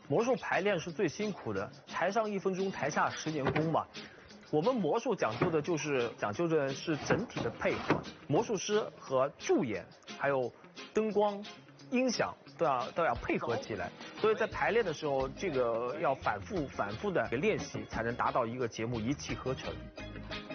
魔术排练是最辛苦的，台上1分钟，台下10年功嘛。我们魔术讲究的是整体的配合，魔术师和助演还有灯光、音响都要配合起来，所以在排练的时候，这个要反复的练习，才能达到一个节目一气呵成。